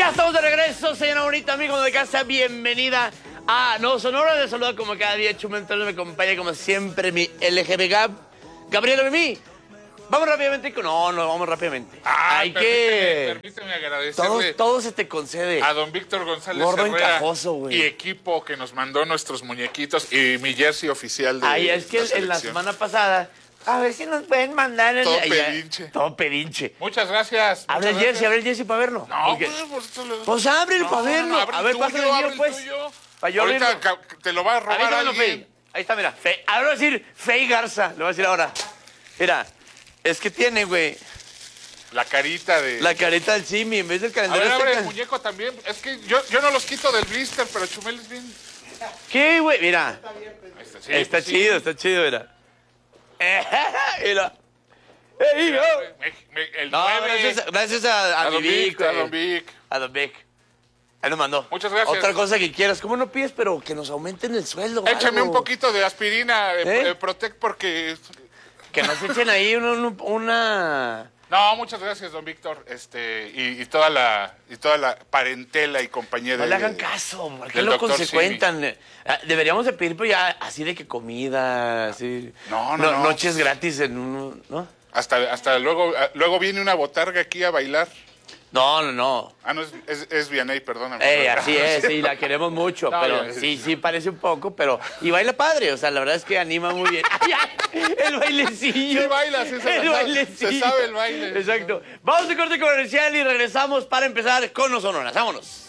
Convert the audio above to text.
Ya estamos de regreso, señora bonita, amigo de casa, bienvenida a No Sonora. De saludar como cada día, Chumel me acompaña como siempre mi LGB Gab, Gabriela Mimi. Vamos rápidamente con... No, vamos rápidamente. Hay permíteme agradecerle todo se te concede. a don Víctor González Gordo Herrera encajoso, güey. y equipo que nos mandó nuestros muñequitos y mi jersey oficial de Ay, es que en la semana pasada, a ver si nos pueden mandar... Todo pedinche. Todo pedinche. Muchas gracias. Abre el jersey para verlo. No, Porque... pues, pues ábrelo para verlo. abre A ver, el pásale tuyo, el mío, abre el pues. tuyo. Para yo Ahorita abrirlo. te lo va a robar Avísamelo, alguien. Fey. Ahí está, mira. Ahora va a decir Fey Garza. Le voy a decir ahora. Mira, es que tiene, güey, La carita de... la careta del Simi en vez del A calendario. ver, abre el azteca. muñeco también. Es que yo no los quito del blister, pero Chumel es bien... ¿Qué, güey? Mira. Ahí está, sí, Está sí. chido, mira. Mira. ¡Ey, hijo! El No, 9. gracias a A mi don Vic, Vic, a don Vic. A don Vic. Ahí nos mandó. Muchas gracias. Otra cosa que quieras. ¿Cómo no pides, pero que nos aumenten el sueldo? o Échame algo? un poquito de aspirina, ¿Eh? Protect, porque... Que nos echen ahí una... No, muchas gracias, don Víctor. Y toda la parentela y compañía No de... le hagan caso, ¿por qué del lo doctor consecuentan? Deberíamos de pedir pues ya así de que comida, así... No. Noches gratis en un... ¿no? Hasta luego viene una botarga aquí a bailar. No. Ah, no, es Vianey, perdóname. Así es, sí, la queremos mucho, No, pero ya, sí parece un poco, pero... Y baila padre, o sea, la verdad es que anima muy bien. El bailecillo. Sí baila, sí se El la sabe. bailecillo. Se sabe el baile. Exacto. Vamos a corte comercial y regresamos para empezar con Los Sonoras. Vámonos.